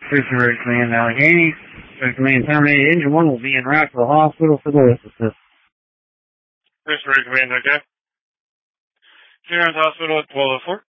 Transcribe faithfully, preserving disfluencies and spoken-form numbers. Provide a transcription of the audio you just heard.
Houston Road Command, Allegheny. Road Command terminated. Engine one will be en route to the hospital for the lift assist. Houston Road Command, okay. Clearance Hospital at twelve oh four.